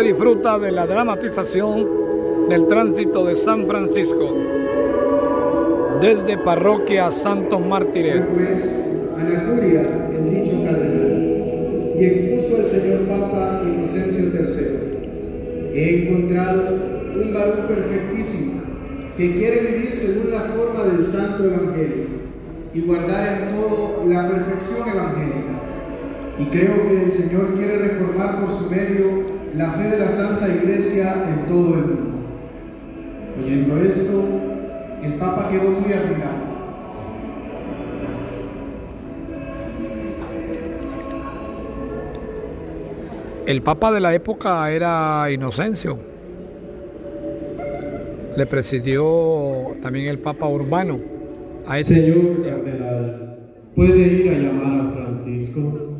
Usted disfruta de la dramatización del tránsito de San Francisco desde Parroquia Santos Mártires. Pues a la curia el dicho cardenal y expuso el señor Papa Inocencio III: he encontrado un varón perfectísimo que quiere vivir según la forma del Santo Evangelio y guardar en todo la perfección evangélica. Y creo que el Señor quiere reformar por su medio la fe de la Santa Iglesia en todo el mundo. Oyendo esto, el Papa quedó muy admirado. El Papa de la época era Inocencio. Le presidió también el Papa Urbano. Señor Cardenal, ¿puede ir a llamar a Francisco?